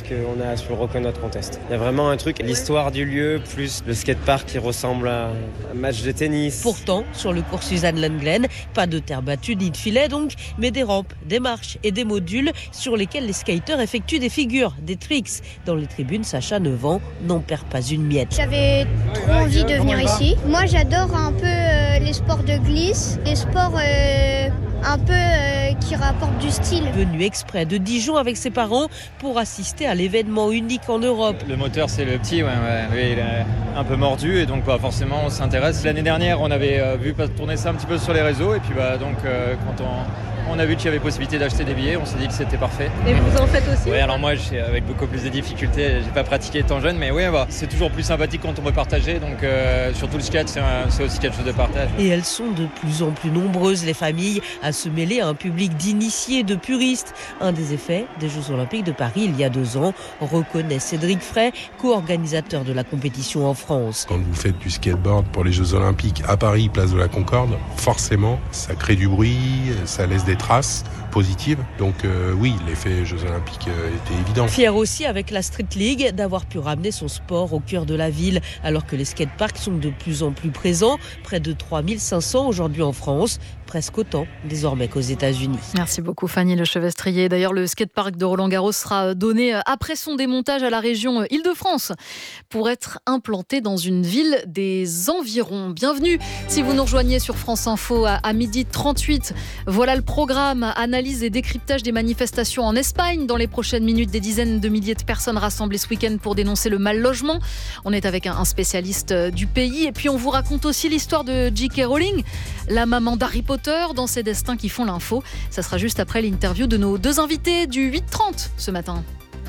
qu'on a sur le Rock Not Contest. Il y a vraiment un truc, l'histoire du lieu, plus le skatepark qui ressemble à un match de tennis. Pourtant, sur le cours Suzanne Lenglen, pas de terre battue ni de filet donc, mais des rampes, des marches et des modules sur lesquels les skateurs effectuent des figures, des tricks. Dans les tribunes, Sacha, 9 ans, n'en perd pas une miette. J'avais trop envie de venir ici. Moi, j'adore un peu les sports de glisse, les sports un peu qui rapportent du style. Venu exprès de Dijon avec ses parents pour assister à l'événement unique en Europe. Le moteur, c'est le petit, oui, il est un peu mordu et donc forcément on s'intéresse. L'année dernière, on avait vu tourner ça un petit peu sur les réseaux et puis quand on a vu qu'il y avait possibilité d'acheter des billets, on s'est dit que c'était parfait. Et vous en faites aussi ? Oui, alors moi, avec beaucoup plus de difficultés, j'ai pas pratiqué étant jeune, mais oui, c'est toujours plus sympathique quand on peut partager. Donc surtout le skate, c'est aussi quelque chose de partage. Et elles sont de plus en plus nombreuses, les familles, à se mêler à un public d'initiés, de puristes. Un des effets des Jeux Olympiques de Paris, il y a 2 ans, reconnaît Cédric Frey, co-organisateur de la compétition en France. Quand vous faites du skateboard pour les Jeux Olympiques à Paris, place de la Concorde, forcément, ça crée du bruit, ça laisse des traces positives. Donc oui, l'effet Jeux Olympiques était évident. Fier aussi avec la Street League d'avoir pu ramener son sport au cœur de la ville, alors que les skateparks sont de plus en plus présents, près de 3500 aujourd'hui en France, presque autant désormais qu'aux États-Unis. Merci beaucoup Fanny Lechevestrier. D'ailleurs, le skatepark de Roland-Garros sera donné après son démontage à la région Île-de-France pour être implanté dans une ville des environs. Bienvenue si vous nous rejoignez sur France Info à 12h38. Voilà le programme, analyse et décryptage des manifestations en Espagne. Dans les prochaines minutes, des dizaines de milliers de personnes rassemblées ce week-end pour dénoncer le mal logement. On est avec un spécialiste du pays et puis on vous raconte aussi l'histoire de J.K. Rowling, la maman d'Harry Potter, dans ses destins qui font l'info. Ça sera juste après l'interview de nos 2 invités du 8h30 ce matin.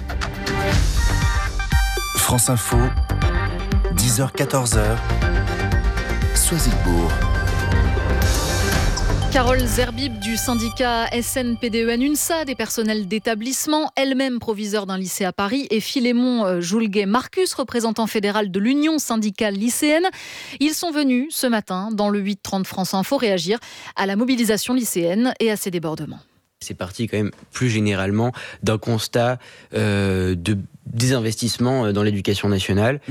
France Info, 10h-14h, Soisigbourg. Carole Zerbib du syndicat SNPDEN-UNSA, des personnels d'établissement, elle-même proviseure d'un lycée à Paris, et Philémon Joulguet-Marcus, représentant fédéral de l'Union syndicale lycéenne. Ils sont venus ce matin dans le 8h30 France Info réagir à la mobilisation lycéenne et à ses débordements. C'est parti quand même plus généralement d'un constat de désinvestissement dans l'éducation nationale.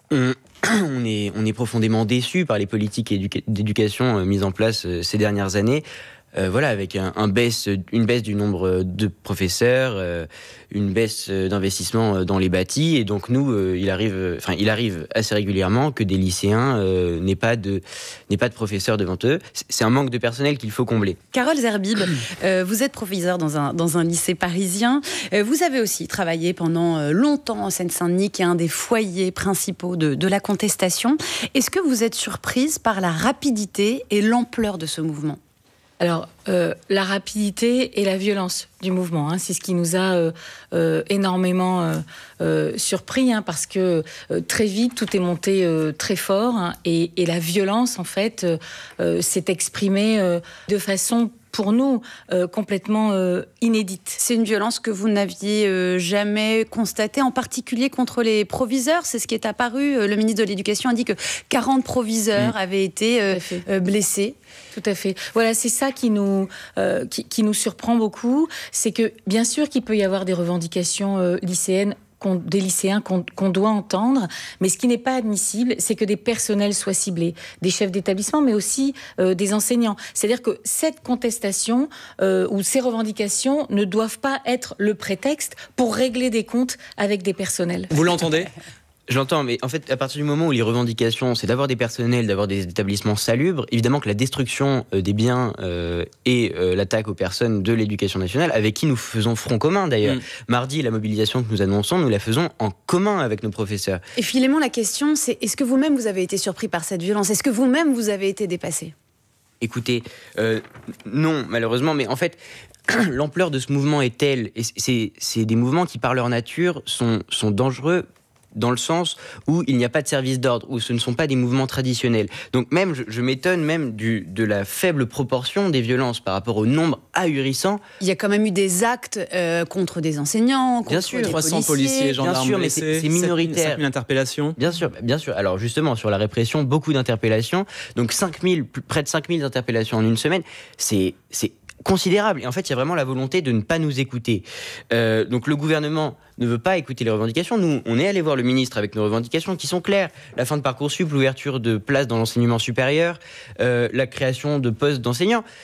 On est profondément déçus par les politiques d'éducation mises en place ces dernières années. Avec une baisse du nombre de professeurs, une baisse d'investissement dans les bâtis, et donc nous, il arrive assez régulièrement que des lycéens n'aient pas de professeurs devant eux. C'est un manque de personnel qu'il faut combler. Carole Zerbib, vous êtes proviseure dans un lycée parisien. Vous avez aussi travaillé pendant longtemps en Seine-Saint-Denis, qui est un des foyers principaux de la contestation. Est-ce que vous êtes surprise par la rapidité et l'ampleur de ce mouvement ? Alors, la rapidité et la violence du mouvement, c'est ce qui nous a énormément surpris, parce que très vite, tout est monté très fort, et la violence, en fait, s'est exprimée de façon, pour nous, complètement inédite. C'est une violence que vous n'aviez jamais constatée, en particulier contre les proviseurs. C'est ce qui est apparu. Le ministre de l'Éducation a dit que 40 proviseurs avaient été blessés. Tout à fait. Voilà, c'est ça qui nous surprend beaucoup. C'est que, bien sûr, qu'il peut y avoir des revendications lycéennes, des lycéens qu'on doit entendre, mais ce qui n'est pas admissible, c'est que des personnels soient ciblés, des chefs d'établissement, mais aussi des enseignants. C'est-à-dire que cette contestation ou ces revendications ne doivent pas être le prétexte pour régler des comptes avec des personnels. Vous l'entendez ? J'entends, mais en fait, à partir du moment où les revendications, c'est d'avoir des personnels, d'avoir des établissements salubres, évidemment que la destruction des biens et l'attaque aux personnes de l'éducation nationale, avec qui nous faisons front commun d'ailleurs. Mardi, la mobilisation que nous annonçons, nous la faisons en commun avec nos professeurs. Et Philémon, la question, c'est est-ce que vous-même vous avez été surpris par cette violence ? Est-ce que vous-même vous avez été dépassé ? Écoutez, non, malheureusement, mais en fait, l'ampleur de ce mouvement est telle, et c'est des mouvements qui, par leur nature, sont dangereux, dans le sens où il n'y a pas de service d'ordre, où ce ne sont pas des mouvements traditionnels. Donc même, je m'étonne même de la faible proportion des violences par rapport au nombre ahurissant. Il y a quand même eu des actes contre des enseignants, contre bien sûr, des 300 policiers, gendarmes bien sûr, blessés, mais c'est minoritaire. 5000 interpellations. Bien sûr. Alors justement, sur la répression, beaucoup d'interpellations. Donc près de 5000 interpellations en une semaine, c'est considérable. Et en fait, il y a vraiment la volonté de ne pas nous écouter. Donc le gouvernement ne veut pas écouter les revendications. Nous, on est allé voir le ministre avec nos revendications qui sont claires. La fin de Parcoursup, l'ouverture de places dans l'enseignement supérieur, la création de postes d'enseignants.